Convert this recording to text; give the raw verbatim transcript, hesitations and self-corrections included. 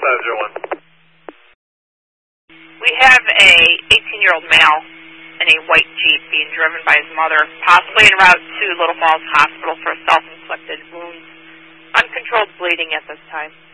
five zero one. We have a eighteen-year-old male in a white Jeep being driven by his mother, possibly en route to Little Falls Hospital for self-inflicted wounds. Uncontrolled bleeding at this time.